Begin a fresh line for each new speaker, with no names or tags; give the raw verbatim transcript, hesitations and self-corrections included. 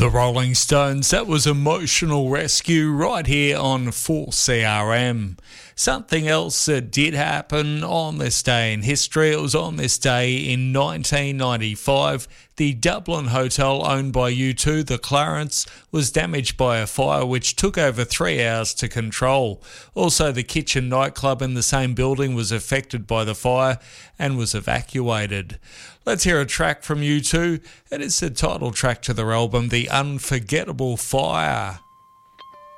The Rolling Stones, that was Emotional Rescue right here on four C R M. Something else that did happen on this day in history, it was on this day in nineteen ninety-five. The Dublin hotel owned by U two, the Clarence, was damaged by a fire which took over three hours to control. Also, the Kitchen nightclub in the same building was affected by the fire and was evacuated. Let's hear a track from U two. It is the title track to their album, The Unforgettable Fire.